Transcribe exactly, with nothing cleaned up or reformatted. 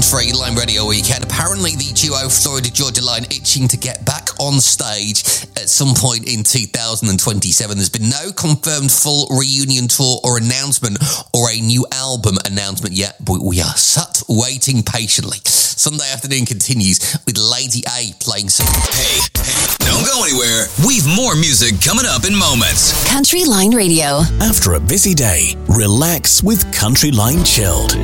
Country Line Radio Weekend. Apparently the duo Florida Georgia Line itching to get back on stage at some point in two thousand twenty-seven. There's been no confirmed full reunion tour or announcement or a new album announcement yet, but we are sat waiting patiently. Sunday afternoon continues with Lady A playing some... Hey, hey, don't go anywhere. We've more music coming up in moments. Country Line Radio. After a busy day, relax with Country Line Chilled.